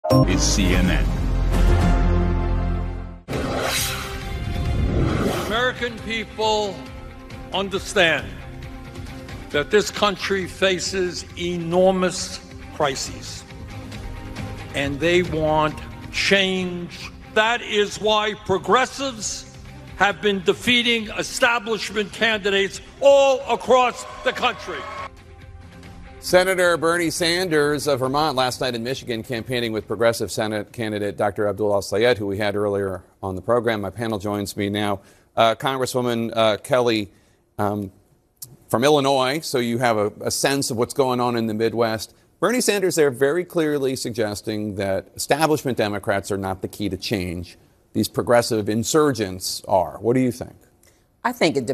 is CNN. American people understand that this country faces enormous crises, and they want change. That is why progressives have been defeating establishment candidates all across the country. Senator Bernie Sanders of Vermont last night in Michigan campaigning with progressive Senate candidate Dr. Abdul El-Sayed, who we had earlier on the program. My panel joins me now. Congresswoman Kelly from Illinois, so you have a sense of what's going on in the Midwest. Bernie Sanders there very clearly suggesting that establishment Democrats are not the key to change. These progressive insurgents are. What do you think? I think it